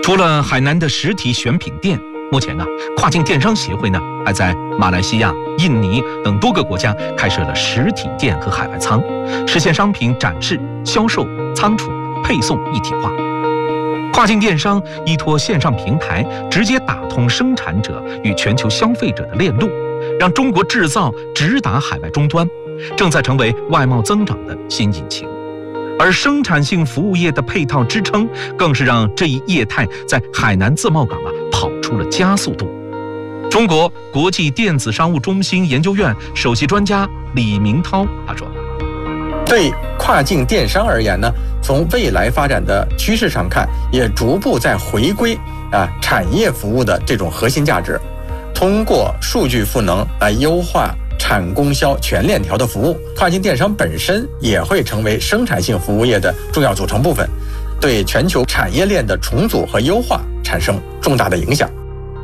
除了海南的实体选品店，目前跨境电商协会还在马来西亚、印尼等多个国家开设了实体店和海外仓，实现商品展示、销售、仓储、配送一体化。跨境电商依托线上平台，直接打通生产者与全球消费者的链路，让中国制造直达海外终端，正在成为外贸增长的新引擎。而生产性服务业的配套支撑，更是让这一业态在海南自贸港跑出了加速度。中国国际电子商务中心研究院首席专家李明涛他说：“ 对跨境电商而言呢，从未来发展的趋势上看，也逐步在回归产业服务的这种核心价值，通过数据赋能来优化产供销全链条的服务，跨境电商本身也会成为生产性服务业的重要组成部分，对全球产业链的重组和优化产生重大的影响。”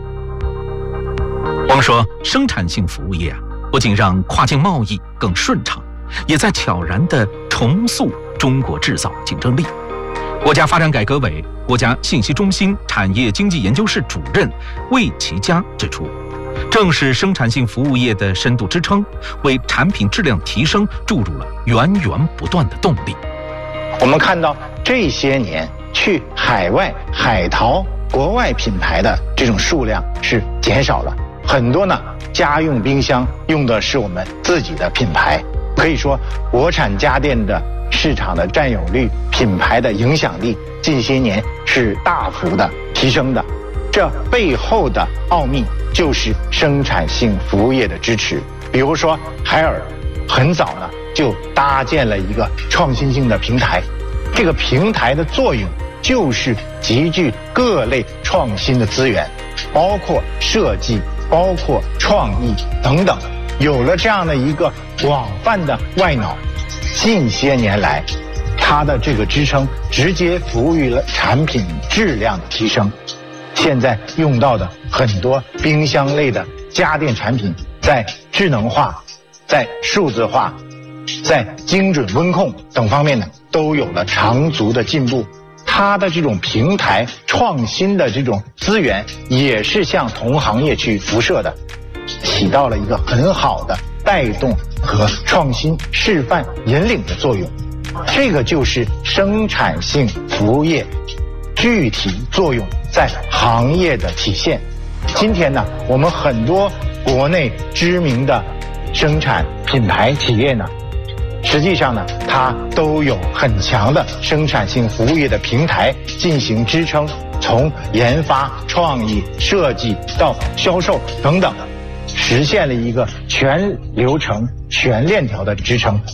我们说，生产性服务业不仅让跨境贸易更顺畅，也在悄然地重塑中国制造竞争力。国家发展改革委国家信息中心产业经济研究室主任魏其佳指出，正是生产性服务业的深度支撑，为产品质量提升注入了源源不断的动力。 我们看到这些年去海外海淘国外品牌的这种数量是减少了，很多家用冰箱用的是我们自己的品牌，可以说国产家电的市场的占有率、品牌的影响力近些年是大幅的提升的。这背后的奥秘就是生产性服务业的支持。比如说海尔很早就搭建了一个创新性的平台，这个平台的作用就是集聚各类创新的资源，包括设计、包括创意等等。有了这样的一个广泛的外脑，近些年来它的这个支撑直接服务于了产品质量的提升。现在用到的很多冰箱类的家电产品，在智能化、在数字化、在精准温控等方面都有了长足的进步。它的这种平台创新的这种资源也是向同行业去辐射的，起到了一个很好的带动和创新示范引领的作用。这个就是生产性服务业具体作用在行业的体现。今天我们很多国内知名的生产品牌企业实际上它都有很强的生产性服务业的平台进行支撑，从研发、创意、设计到销售等等，实现了一个全流程、全链条的支撑。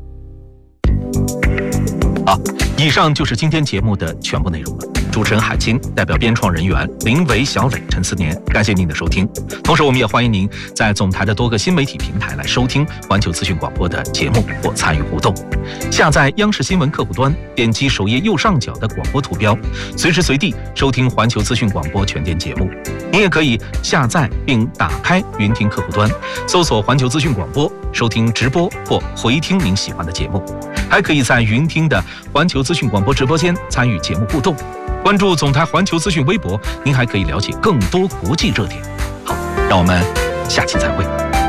好，以上就是今天节目的全部内容了。主持人海清代表编创人员林维、小磊、陈思年，感谢您的收听。同时，我们也欢迎您在总台的多个新媒体平台来收听环球资讯广播的节目或参与互动。下载央视新闻客户端，点击首页右上角的广播图标，随时随地收听环球资讯广播全天节目。您也可以下载并打开云听客户端，搜索环球资讯广播，收听直播或回听您喜欢的节目。还可以在云听的环球资讯广播直播间参与节目互动。关注总台环球资讯微博，您还可以了解更多国际热点。好，让我们下期再会。